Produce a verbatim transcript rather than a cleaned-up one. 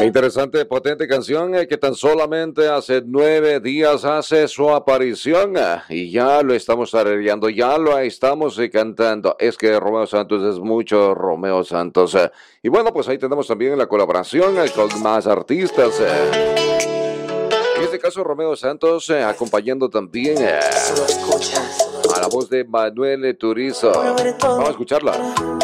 Interesante, potente canción eh, que tan solamente hace nueve días hace su aparición eh, y ya lo estamos arreglando, ya lo estamos eh, cantando. Es que Romeo Santos es mucho Romeo Santos. eh. Y bueno, pues ahí tenemos también la colaboración eh, con más artistas. eh. En este caso, Romeo Santos eh, acompañando también eh, a la voz de Manuel Turizo. Vamos a escucharla.